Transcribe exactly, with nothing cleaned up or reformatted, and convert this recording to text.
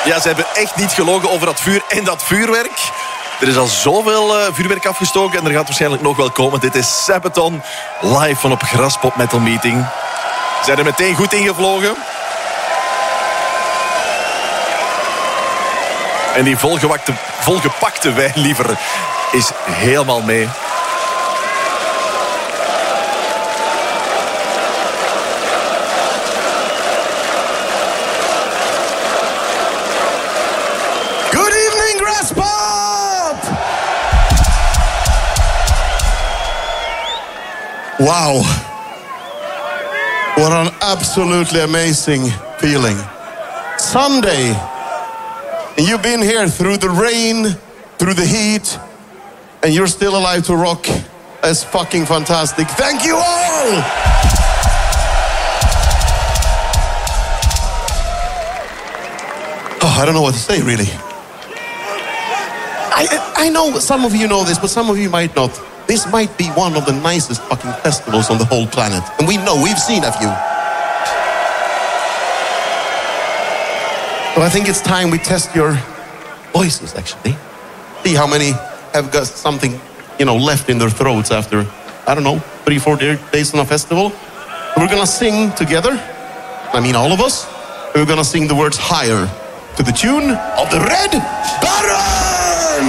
Ja, ze hebben echt niet gelogen over dat vuur en dat vuurwerk. Er is al zoveel uh, vuurwerk afgestoken en er gaat waarschijnlijk nog wel komen. Dit is Sabaton, live van op Graspop Metal Meeting. Ze zijn er meteen goed ingevlogen. En die volgewakte, volgepakte wijnliever is helemaal mee. Wow. What an absolutely amazing feeling. Sunday. And you've been here through the rain, through the heat, and you're still alive to rock. That's fucking fantastic. Thank you all! Oh, I don't know what to say, really. I, I know some of you know this, but some of you might not. This might be one of the nicest fucking festivals on the whole planet. And we know, we've seen a few. But I think it's time we test your voices, actually. See how many have got something, you know, left in their throats after, I don't know, three, four days on a festival. We're gonna sing together. I mean, all of us. We're gonna sing the words higher to the tune of the Red Baron!